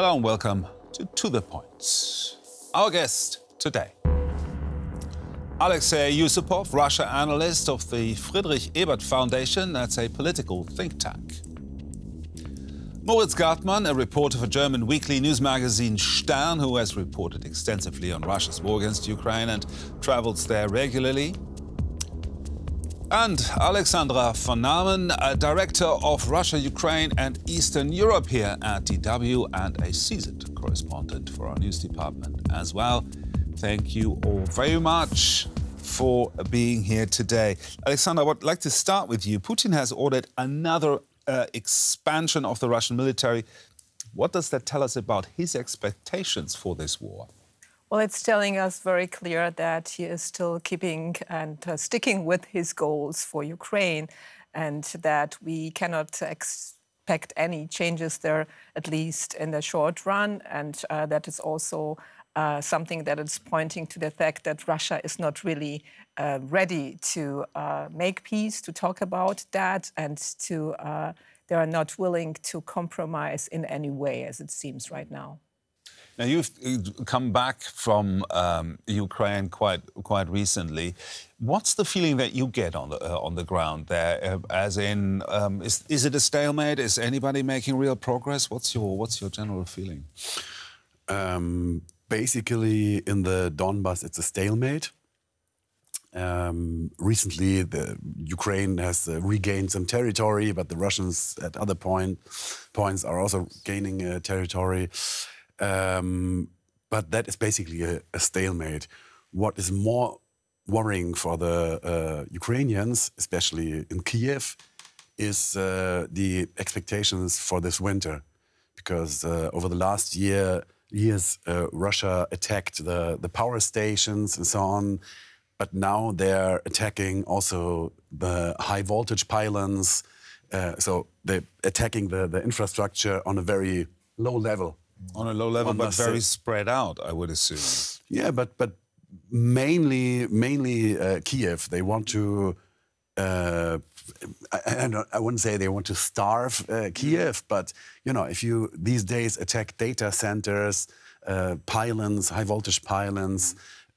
Hello and welcome to The Point. Our guest today, Alexei Yusupov, Russia analyst of the Friedrich Ebert Foundation. That's a political think tank. Moritz Gartmann, a reporter for German weekly news magazine Stern, who has reported extensively on Russia's war against Ukraine and travels there regularly. And Alexandra von Namen, a director of Russia, Ukraine and Eastern Europe here at DW and a seasoned correspondent for our news department as well. Thank you all very much for being here today. Alexandra, I would like to start with you. Putin has ordered another expansion of the Russian military. What does that tell us about his expectations for this war? Well, it's telling us very clear that he is still keeping and sticking with his goals for Ukraine, and that we cannot expect any changes there, at least in the short run. And that is also something that is pointing to the fact that Russia is not really ready to make peace, to talk about that, and to they are not willing to compromise in any way, as it seems right now. Now, you've come back from Ukraine quite recently. What's the feeling that you get on the ground there? As in, is it a stalemate? Is anybody making real progress? What's your general feeling? Basically, in the Donbas, it's a stalemate. Recently, the Ukraine has regained some territory, but the Russians at other points are also gaining territory. But that is basically a stalemate. What is more worrying for the Ukrainians, especially in Kiev, is the expectations for this winter. Because over the last years, Russia attacked the power stations and so on. But now they're attacking also the high voltage pylons. So they're attacking the infrastructure on a very low level. On a low level, but very spread out, I would assume. Yeah, but mainly Kiev. They want to. I wouldn't say they want to starve Kiev, but you know, if you these days attack data centers, pylons, high voltage pylons,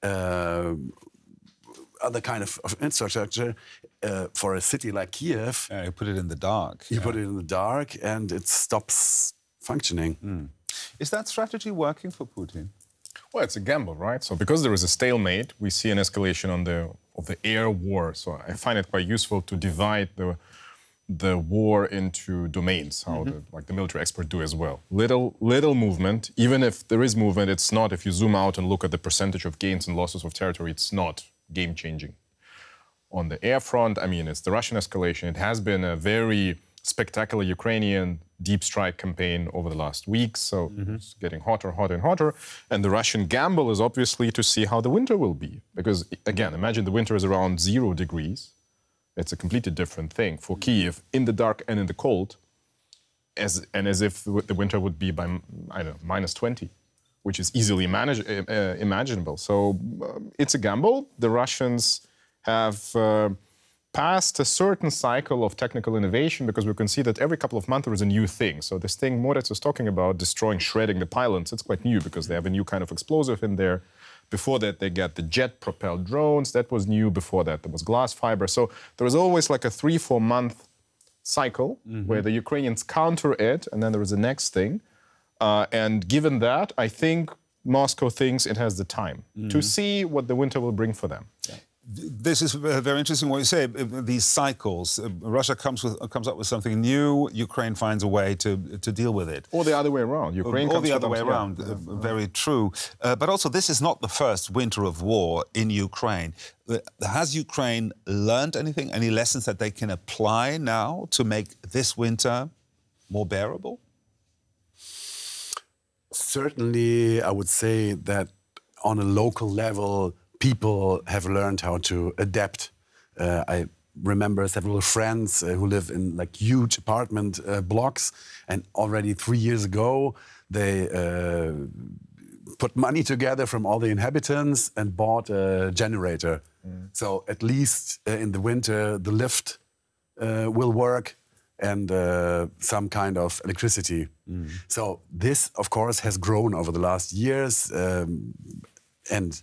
other kind of infrastructure for a city like Kiev, you put it in the dark. You put it in the dark, and it stops functioning. Mm. Is that strategy working for Putin? Well, it's a gamble, right? So because there is a stalemate, we see an escalation of the air war. So I find it quite useful to divide the war into domains, how the military experts do as well. Little movement, even if there is movement, it's not, if you zoom out and look at the percentage of gains and losses of territory, it's not game-changing. On the air front, I mean, it's the Russian escalation. It has been a very spectacular Ukrainian deep strike campaign over the last weeks, so it's getting hotter and hotter. And the Russian gamble is obviously to see how the winter will be. Because, again, imagine the winter is around 0 degrees. It's a completely different thing for Kiev in the dark and in the cold, as if the winter would be by, I don't know, -20, which is easily imaginable. So it's a gamble. The Russians have past a certain cycle of technical innovation, because we can see that every couple of months there is a new thing. So this thing Moritz was talking about, shredding the pylons, it's quite new because they have a new kind of explosive in there. Before that, they get the jet-propelled drones. That was new. Before that, there was glass fiber. So there was always like a 3-4 month cycle where the Ukrainians counter it, and then there is the next thing. And given that, I think Moscow thinks it has the time to see what the winter will bring for them. Yeah. This is very interesting what you say, these cycles. Russia comes up with something new, Ukraine finds a way to deal with it. Or the other way around. Ukraine or the other way around, very true. But also, this is not the first winter of war in Ukraine. Has Ukraine learned anything, any lessons that they can apply now to make this winter more bearable? Certainly, I would say that on a local level, people have learned how to adapt. I remember several friends who live in like huge apartment blocks, and already 3 years ago they put money together from all the inhabitants and bought a generator. So at least in the winter the lift will work. and some kind of electricity. So this, of course, has grown over the last years, and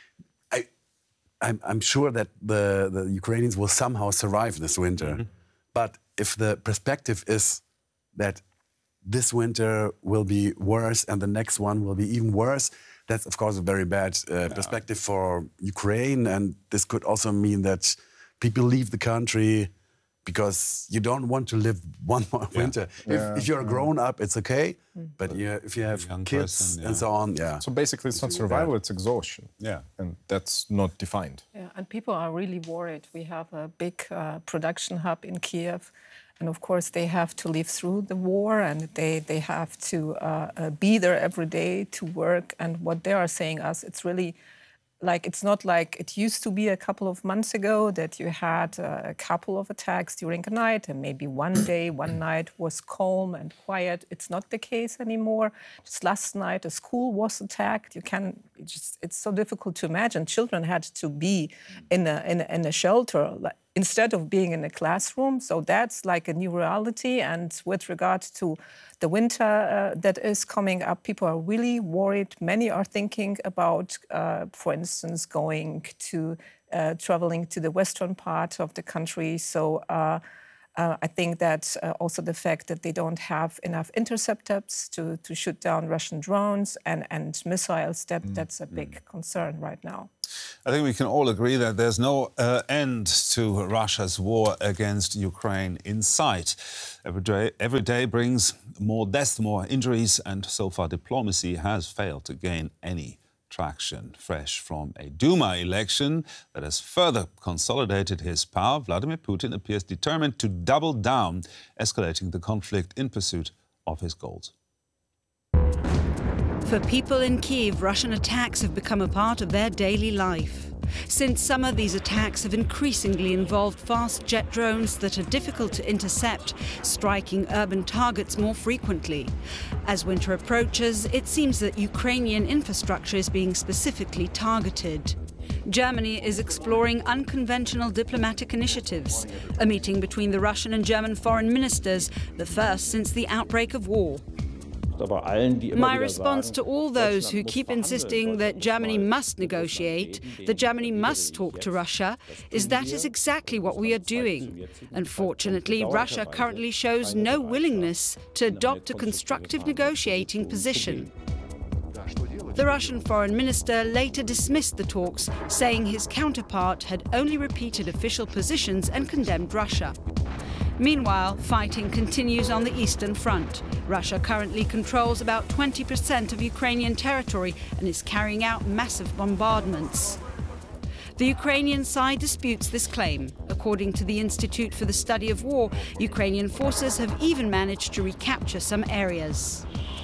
I'm sure that the Ukrainians will somehow survive this winter. But if the perspective is that this winter will be worse and the next one will be even worse, that's, of course, a very bad perspective for Ukraine. And this could also mean that people leave the country because you don't want to live one more winter. If you're a grown-up, it's okay. But if you have kids and so on, So basically, it's not survival, it's exhaustion. And that's not defined. And people are really worried. We have a big production hub in Kiev. And of course, they have to live through the war, and they have to be there every day to work. And what they are saying us, it's really like, it's not like it used to be a couple of months ago that you had a couple of attacks during the night, and maybe one day, one night was calm and quiet. It's not the case anymore. Just last night, a school was attacked. It's so difficult to imagine. Children had to be in a shelter instead of being in a classroom. So that's like a new reality. And with regard to the winter that is coming up, people are really worried. Many are thinking about, for instance, traveling to the western part of the country. So I think that also the fact that they don't have enough interceptors to shoot down Russian drones and missiles, that's a big concern right now. I think we can all agree that there's no end to Russia's war against Ukraine in sight. Every day brings more deaths, more injuries, and so far diplomacy has failed to gain any traction. Fresh from a Duma election that has further consolidated his power, Vladimir Putin appears determined to double down, escalating the conflict in pursuit of his goals. For people in Kyiv, Russian attacks have become a part of their daily life. Since summer, these attacks have increasingly involved fast jet drones that are difficult to intercept, striking urban targets more frequently. As winter approaches, it seems that Ukrainian infrastructure is being specifically targeted. Germany is exploring unconventional diplomatic initiatives, a meeting between the Russian and German foreign ministers, the first since the outbreak of war. My response to all those who keep insisting that Germany must negotiate, that Germany must talk to Russia, is that is exactly what we are doing. Unfortunately, Russia currently shows no willingness to adopt a constructive negotiating position. The Russian foreign minister later dismissed the talks, saying his counterpart had only repeated official positions and condemned Russia. Meanwhile, fighting continues on the Eastern Front. Russia currently controls about 20% of Ukrainian territory and is carrying out massive bombardments. The Ukrainian side disputes this claim. According to the Institute for the Study of War, Ukrainian forces have even managed to recapture some areas.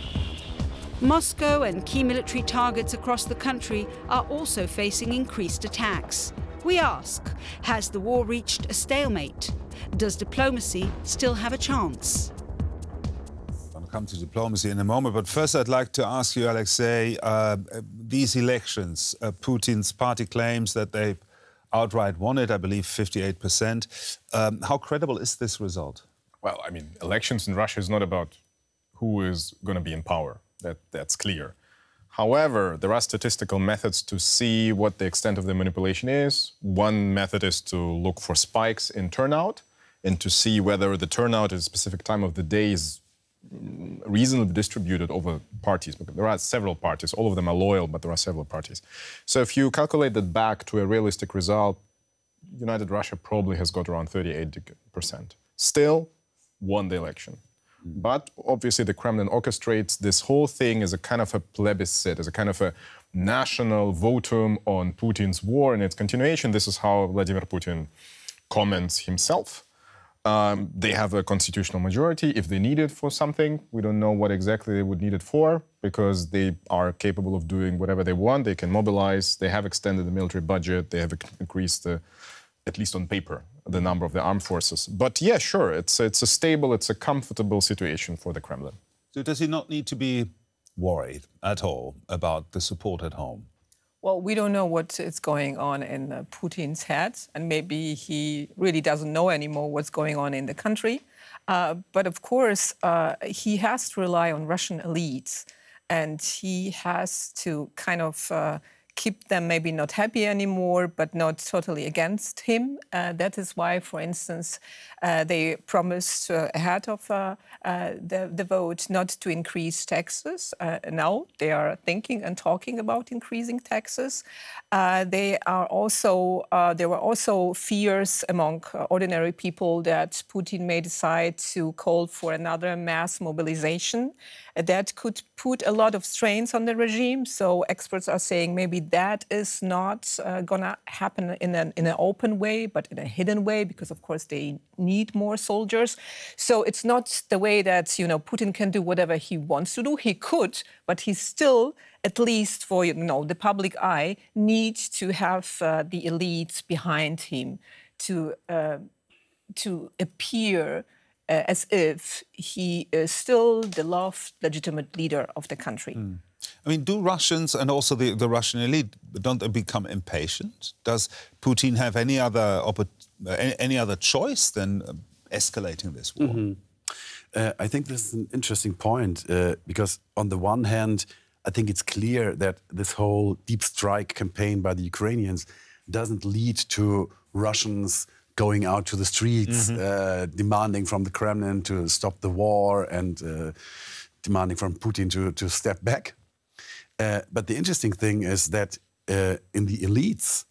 Moscow and key military targets across the country are also facing increased attacks. We ask, has the war reached a stalemate? Does diplomacy still have a chance? I'll come to diplomacy in a moment, but first I'd like to ask you, Alexei, these elections, Putin's party claims that they've outright won it, I believe 58%. How credible is this result? Well, I mean, elections in Russia is not about who is going to be in power. That's clear. However, there are statistical methods to see what the extent of the manipulation is. One method is to look for spikes in turnout and to see whether the turnout at a specific time of the day is reasonably distributed over parties. Because there are several parties. All of them are loyal, but there are several parties. So if you calculate that back to a realistic result, United Russia probably has got around 38%. Still won the election. But obviously the Kremlin orchestrates this whole thing as a kind of a plebiscite, as a kind of a national votum on Putin's war and its continuation. This is how Vladimir Putin comments himself. They have a constitutional majority if they need it for something. We don't know what exactly they would need it for because they are capable of doing whatever they want. They can mobilize. They have extended the military budget. They have increased at least on paper, the number of the armed forces. But yeah, sure, it's a stable, it's a comfortable situation for the Kremlin. So does he not need to be worried at all about the support at home? Well, we don't know what is going on in Putin's head, and maybe he really doesn't know anymore what's going on in the country. But of course, he has to rely on Russian elites, and he has to kind of keep them maybe not happy anymore, but not totally against him. That is why, for instance, they promised ahead of the vote not to increase taxes. Now they are thinking and talking about increasing taxes. There were also fears among ordinary people that Putin may decide to call for another mass mobilization. That could put a lot of strains on the regime. So experts are saying maybe that is not going to happen in an open way, but in a hidden way, because of course they need more soldiers. So it's not the way that Putin can do whatever he wants to do. He could, but he still, at least for the public eye, needs to have the elites behind him to appear as if he is still the loved, legitimate leader of the country. I mean, do Russians and also the Russian elite, don't they become impatient? Does Putin have any other choice than escalating this war? I think this is an interesting point because on the one hand, I think it's clear that this whole deep strike campaign by the Ukrainians doesn't lead to Russians going out to the streets, demanding from the Kremlin to stop the war and demanding from Putin to step back. But the interesting thing is that in the elites,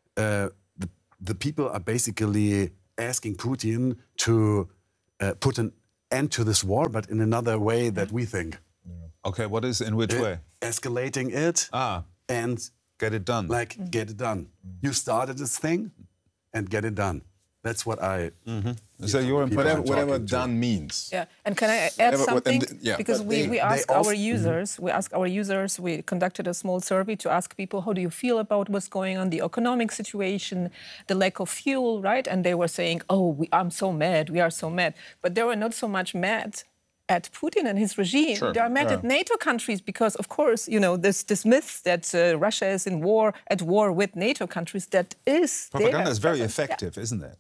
the people are basically asking Putin to put an end to this war, but in another way that we think. Okay, in which way? Escalating it and get it done. Get it done. You started this thing and get it done. That's what I... So you're whatever done means. Yeah, and can I add something? Because we ask our users, we conducted a small survey to ask people, how do you feel about what's going on, the economic situation, the lack of fuel, right? And they were saying, I'm so mad, we are so mad. But they were not so much mad at Putin and his regime. Sure. They are mad at NATO countries because, of course, this myth that Russia is at war with NATO countries, that is... Propaganda is very effective, isn't it?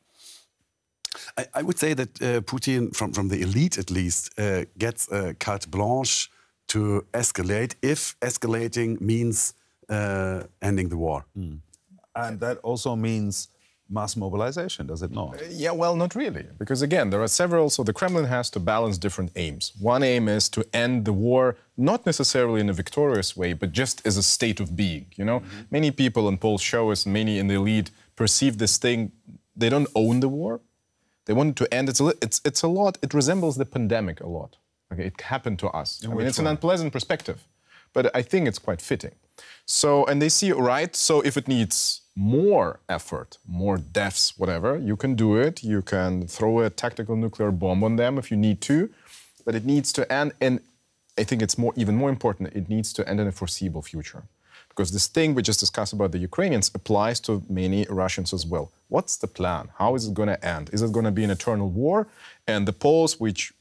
I would say that Putin, from the elite at least, gets carte blanche to escalate if escalating means ending the war. And that also means mass mobilization, does it not? Yeah, well, not really. Because again, there are several, so the Kremlin has to balance different aims. One aim is to end the war, not necessarily in a victorious way, but just as a state of being, Many people, and polls show us, many in the elite perceive this thing, they don't own the war. They want it to end. It's a lot. It resembles the pandemic a lot. Okay, it happened to us. It's an unpleasant perspective, but I think it's quite fitting. So, and they see, right, so if it needs more effort, more deaths, whatever, you can do it. You can throw a tactical nuclear bomb on them if you need to, but it needs to end, and I think it's even more important, it needs to end in a foreseeable future. Because this thing we just discussed about the Ukrainians applies to many Russians as well. What's the plan? How is it going to end? Is it going to be an eternal war? And the polls which,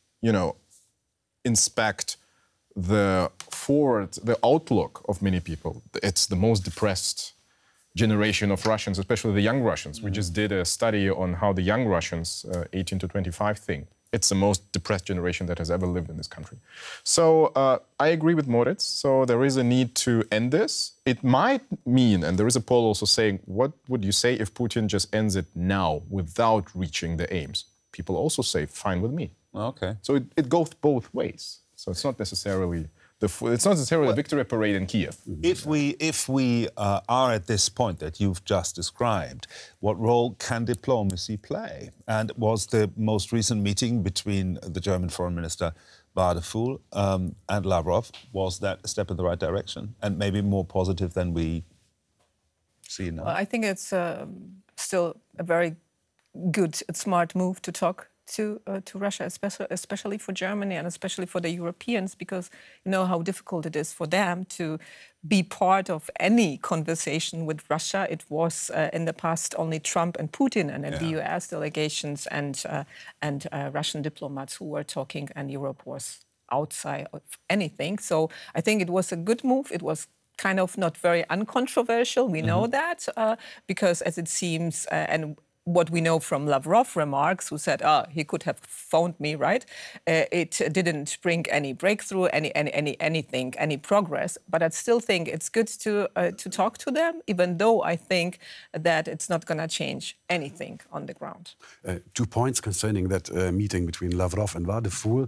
inspect the outlook of many people, it's the most depressed generation of Russians, especially the young Russians. We just did a study on how the young Russians, 18 to 25, think. It's the most depressed generation that has ever lived in this country. So I agree with Moritz. So there is a need to end this. It might mean, and there is a poll also saying, what would you say if Putin just ends it now without reaching the aims? People also say, fine with me. Okay. So it goes both ways. So it's not necessarily a victory parade in Kiev. If we are at this point that you've just described, what role can diplomacy play? And was the most recent meeting between the German Foreign Minister Wadefuhl and Lavrov, was that a step in the right direction and maybe more positive than we see now? Well, I think it's still a very good, smart move to talk to Russia, especially for Germany and especially for the Europeans, because you know how difficult it is for them to be part of any conversation with Russia. It was in the past only Trump and Putin and the US delegations and Russian diplomats who were talking, and Europe was outside of anything. So I think it was a good move. It was kind of not very uncontroversial. We know that because, as it seems, and what we know from Lavrov remarks, who said, he could have phoned me, right? It didn't bring any breakthrough, anything, any progress. But I still think it's good to talk to them, even though I think that it's not going to change anything on the ground. 2 points concerning that meeting between Lavrov and Wadephul.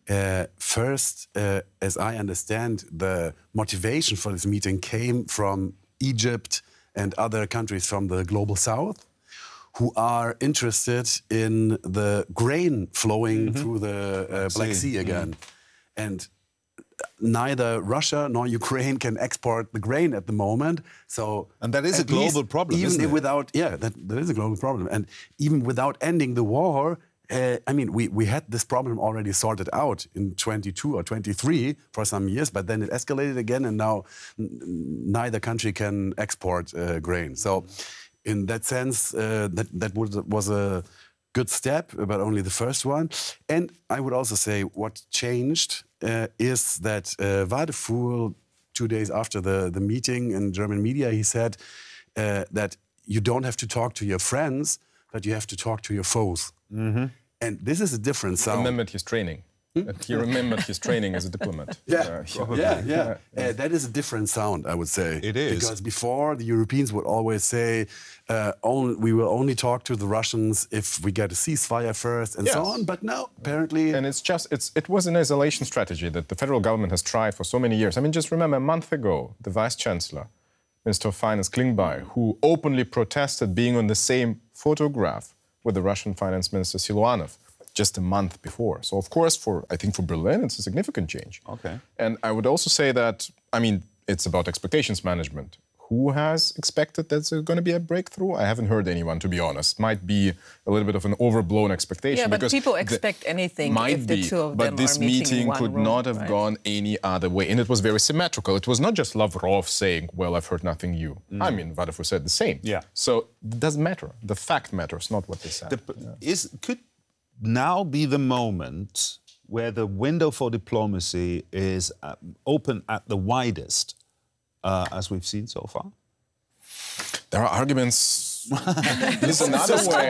First, as I understand, the motivation for this meeting came from Egypt and other countries from the global south, who are interested in the grain flowing through the Black Sea again. And neither Russia nor Ukraine can export the grain at the moment. So, and that is a global problem, isn't it? That is a global problem. And even without ending the war, I mean, we had this problem already sorted out in 22 or 23 for some years, but then it escalated again, and now neither country can export grain. So, in that sense, that was a good step, but only the first one. And I would also say what changed is that Wadephul, 2 days after the meeting in German media, he said that you don't have to talk to your friends, but you have to talk to your foes. And this is a different sound. He remembered his training. He remembered his training as a diplomat. That is a different sound, I would say. It is. Because before, the Europeans would always say, we will only talk to the Russians if we get a ceasefire first, and so on. But now, apparently... And it was an isolation strategy that the federal government has tried for so many years. I mean, just remember, a month ago, the Vice-Chancellor, Minister of Finance Klingbeil, who openly protested being on the same photograph with the Russian Finance Minister Siluanov, just a month before. So, of course, I think for Berlin, it's a significant change. Okay. And I would also say that, I mean, it's about expectations management. Who has expected there's going to be a breakthrough? I haven't heard anyone, to be honest. Might be a little bit of an overblown expectation. Yeah, but people expect anything if the two of them but this are meeting meeting in one could room, not have right? gone any other way. And it was very symmetrical. It was not just Lavrov saying, well, I've heard nothing new. I mean, Wadephul said the same. Yeah. So it doesn't matter. The fact matters, not what they said. Could now be the moment where the window for diplomacy is open at the widest, as we've seen so far? There are arguments. There's another way.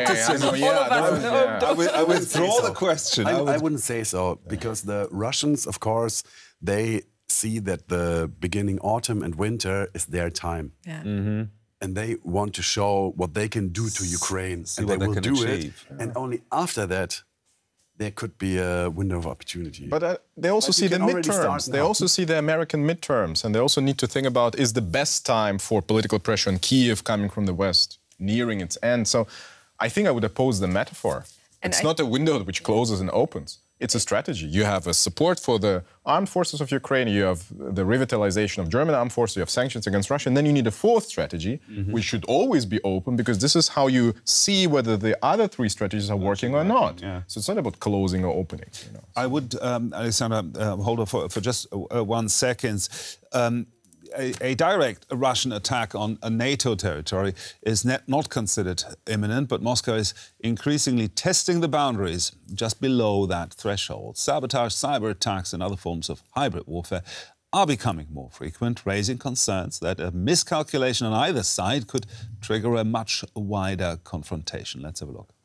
I withdraw the question. I wouldn't say so, because the Russians, of course, they see that the beginning autumn and winter is their time. Yeah. And they want to show what they can do to Ukraine, and they will do it. And only after that, there could be a window of opportunity. But they also see the midterms. They also see the American midterms, and they also need to think about, is the best time for political pressure on Kyiv coming from the West nearing its end? So I think I would oppose the metaphor. It's not a window which closes and opens. It's a strategy. You have a support for the armed forces of Ukraine, you have the revitalization of German armed forces, you have sanctions against Russia, and then you need a fourth strategy, which should always be open, because this is how you see whether the other three strategies are working or not. Yeah. So it's not about closing or opening. You know. I would, Alexander, hold on for just 1 second. A direct Russian attack on a NATO territory is not considered imminent, but Moscow is increasingly testing the boundaries just below that threshold. Sabotage, cyber attacks and other forms of hybrid warfare are becoming more frequent, raising concerns that a miscalculation on either side could trigger a much wider confrontation. Let's have a look.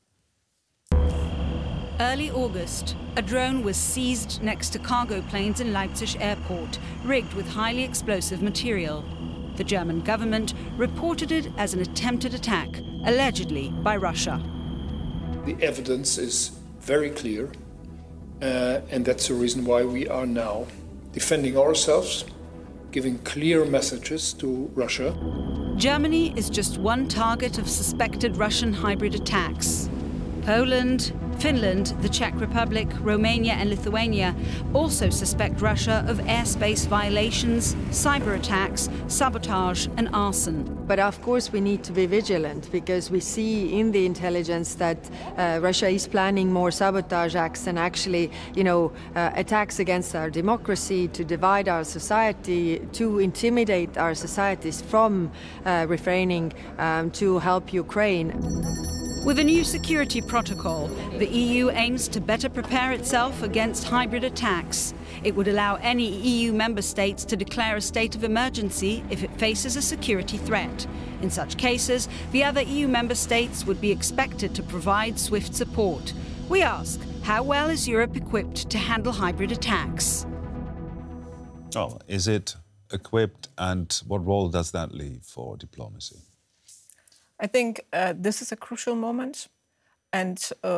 Early August, a drone was seized next to cargo planes in Leipzig airport, rigged with highly explosive material. The German government reported it as an attempted attack, allegedly by Russia. The evidence is very clear, and that's the reason why we are now defending ourselves, giving clear messages to Russia. Germany is just one target of suspected Russian hybrid attacks. Poland, Finland, the Czech Republic, Romania and Lithuania also suspect Russia of airspace violations, cyber attacks, sabotage and arson. But of course we need to be vigilant, because we see in the intelligence that Russia is planning more sabotage acts and actually, attacks against our democracy, to divide our society, to intimidate our societies from refraining to help Ukraine. With a new security protocol, the EU aims to better prepare itself against hybrid attacks. It would allow any EU member states to declare a state of emergency if it faces a security threat. In such cases, the other EU member states would be expected to provide swift support. We ask, how well is Europe equipped to handle hybrid attacks? Oh, is it equipped, and what role does that leave for diplomacy? I think this is a crucial moment, and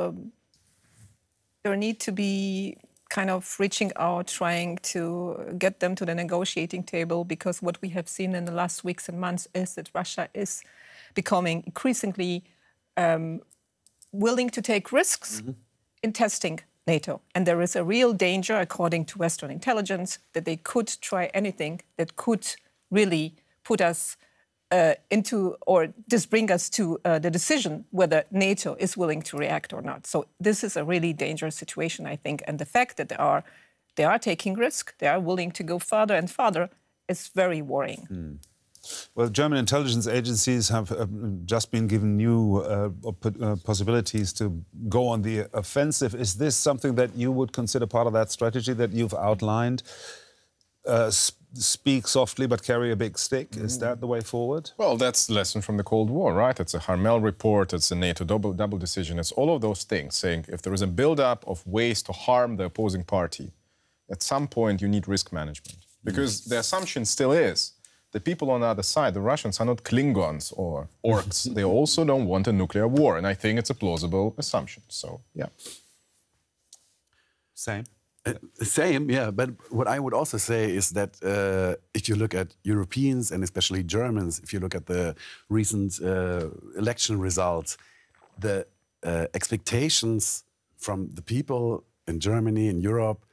there need to be kind of reaching out, trying to get them to the negotiating table, because what we have seen in the last weeks and months is that Russia is becoming increasingly willing to take risks in testing NATO. And there is a real danger, according to Western intelligence, that they could try anything that could really put us into, or just bring us to the decision whether NATO is willing to react or not. So this is a really dangerous situation, I think. And the fact that they are taking risk, they are willing to go farther and farther, is very worrying. Well, German intelligence agencies have just been given new possibilities to go on the offensive. Is this something that you would consider part of that strategy that you've outlined? Speak softly but carry a big stick. Is that the way forward? Well, that's the lesson from the Cold War, right? It's a Harmel report, it's a NATO double decision. It's all of those things saying if there is a build-up of ways to harm the opposing party, at some point you need risk management. Because the assumption still is the people on the other side, the Russians, are not Klingons or orcs. They also don't want a nuclear war. And I think it's a plausible assumption. So, yeah. Same. Same, yeah. But what I would also say is that if you look at Europeans and especially Germans, if you look at the recent election results, the expectations from the people in Germany, in Europe,